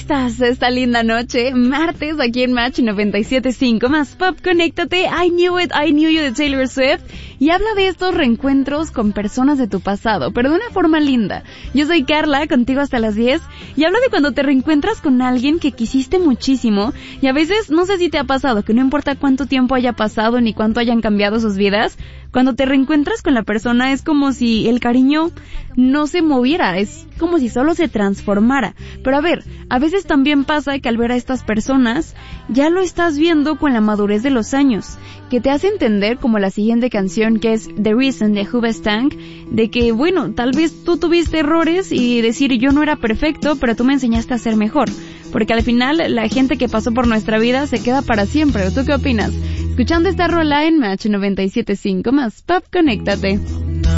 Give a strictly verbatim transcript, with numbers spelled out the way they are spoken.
estás esta linda noche? Martes aquí en Match noventa y siete punto cinco más Pop. Conéctate. I Knew It, I Knew You de Taylor Swift. Y habla de estos reencuentros con personas de tu pasado, pero de una forma linda. Yo soy Carla, contigo hasta las diez. Y habla de cuando te reencuentras con alguien que quisiste muchísimo. Y a veces, no sé si te ha pasado, que no importa cuánto tiempo haya pasado ni cuánto hayan cambiado sus vidas, cuando te reencuentras con la persona es como si el cariño no se moviera, es como si solo se transformara. Pero a ver, a veces también pasa que al ver a estas personas, ya lo estás viendo con la madurez de los años, que te hace entender, como la siguiente canción que es The Reason de Hoobastank, de que bueno, tal vez tú tuviste errores y decir yo no era perfecto, pero tú me enseñaste a ser mejor. Porque al final la gente que pasó por nuestra vida se queda para siempre. ¿Tú qué opinas? Escuchando esta rola en Match noventa y siete punto cinco más Pop, conéctate.